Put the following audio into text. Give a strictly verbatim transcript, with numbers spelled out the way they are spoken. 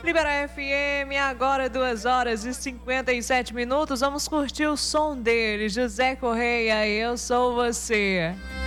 Libera F M, agora duas horas e cinquenta e sete minutos. Vamos curtir o som dele, José Correia, Eu Sou Você.